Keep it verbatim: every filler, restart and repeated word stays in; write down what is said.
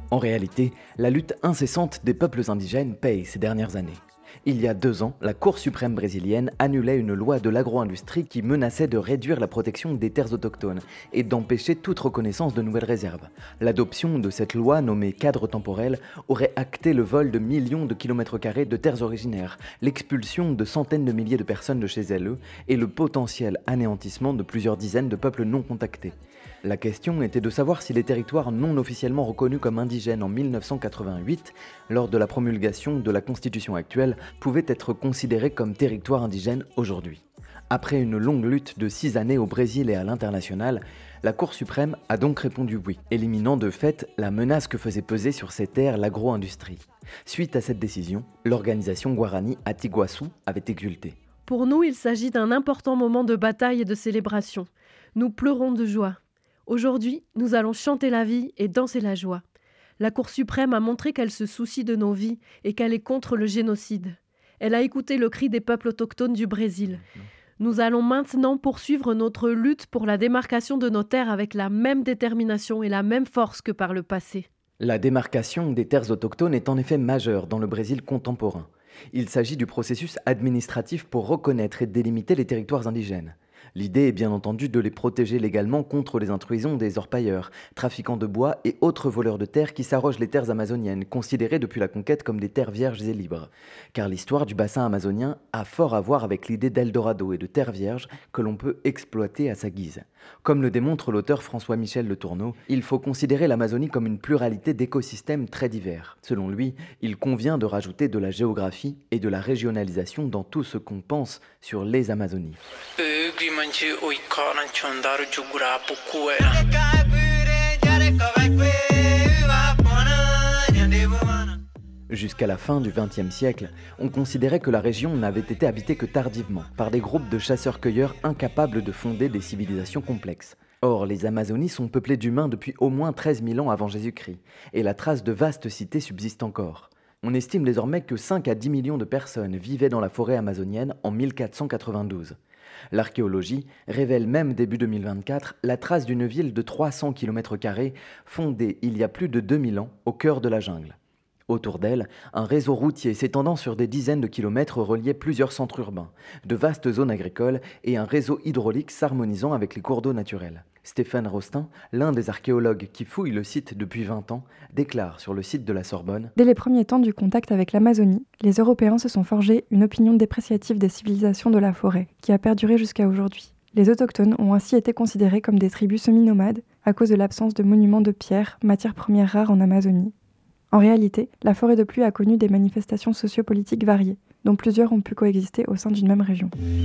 En réalité, la lutte incessante des peuples indigènes paye ces dernières années. Il y a deux ans, la Cour suprême brésilienne annulait une loi de l'agro-industrie qui menaçait de réduire la protection des terres autochtones et d'empêcher toute reconnaissance de nouvelles réserves. L'adoption de cette loi nommée cadre temporel aurait acté le vol de millions de kilomètres carrés de terres originaires, l'expulsion de centaines de milliers de personnes de chez elles et le potentiel anéantissement de plusieurs dizaines de peuples non contactés. La question était de savoir si les territoires non officiellement reconnus comme indigènes en mille neuf cent quatre-vingt-huit, lors de la promulgation de la Constitution actuelle, pouvaient être considérés comme territoires indigènes aujourd'hui. Après une longue lutte de six années au Brésil et à l'international, la Cour suprême a donc répondu oui, éliminant de fait la menace que faisait peser sur ces terres l'agro-industrie. Suite à cette décision, l'organisation Guarani Atiguaçu avait exulté. Pour nous, il s'agit d'un important moment de bataille et de célébration. Nous pleurons de joie. Aujourd'hui, nous allons chanter la vie et danser la joie. La Cour suprême a montré qu'elle se soucie de nos vies et qu'elle est contre le génocide. Elle a écouté le cri des peuples autochtones du Brésil. Nous allons maintenant poursuivre notre lutte pour la démarcation de nos terres avec la même détermination et la même force que par le passé. La démarcation des terres autochtones est en effet majeure dans le Brésil contemporain. Il s'agit du processus administratif pour reconnaître et délimiter les territoires indigènes. L'idée est bien entendu de les protéger légalement contre les intrusions des orpailleurs, trafiquants de bois et autres voleurs de terre qui s'arrogent les terres amazoniennes, considérées depuis la conquête comme des terres vierges et libres. Car l'histoire du bassin amazonien a fort à voir avec l'idée d'Eldorado et de terre vierge que l'on peut exploiter à sa guise. Comme le démontre l'auteur François-Michel Le Tourneau, il faut considérer l'Amazonie comme une pluralité d'écosystèmes très divers. Selon lui, il convient de rajouter de la géographie et de la régionalisation dans tout ce qu'on pense sur les Amazonies. Jusqu'à la fin du vingtième siècle, on considérait que la région n'avait été habitée que tardivement, par des groupes de chasseurs-cueilleurs incapables de fonder des civilisations complexes. Or, les Amazonies sont peuplées d'humains depuis au moins treize mille ans avant Jésus-Christ, et la trace de vastes cités subsiste encore. On estime désormais que cinq à dix millions de personnes vivaient dans la forêt amazonienne en mille quatre cent quatre-vingt-douze. L'archéologie révèle même début deux mille vingt-quatre la trace d'une ville de trois cents kilomètres carrés fondée il y a plus de deux mille ans au cœur de la jungle. Autour d'elle, un réseau routier s'étendant sur des dizaines de kilomètres reliait plusieurs centres urbains, de vastes zones agricoles et un réseau hydraulique s'harmonisant avec les cours d'eau naturels. Stéphane Rostin, l'un des archéologues qui fouille le site depuis vingt ans, déclare sur le site de la Sorbonne « Dès les premiers temps du contact avec l'Amazonie, les Européens se sont forgés une opinion dépréciative des civilisations de la forêt, qui a perduré jusqu'à aujourd'hui. Les autochtones ont ainsi été considérés comme des tribus semi-nomades à cause de l'absence de monuments de pierre, matière première rare en Amazonie. En réalité, la forêt de pluie a connu des manifestations sociopolitiques variées, dont plusieurs ont pu coexister au sein d'une même région.